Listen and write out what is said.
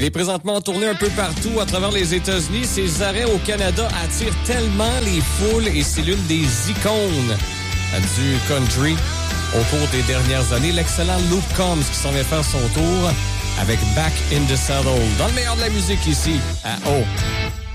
Il est présentement en tournée un peu partout à travers les États-Unis. Ses arrêts au Canada attirent tellement les foules et c'est l'une des icônes du country au cours des dernières années. L'excellent Luke Combs qui s'en vient faire son tour avec Back in the Saddle. Dans le meilleur de la musique ici à O.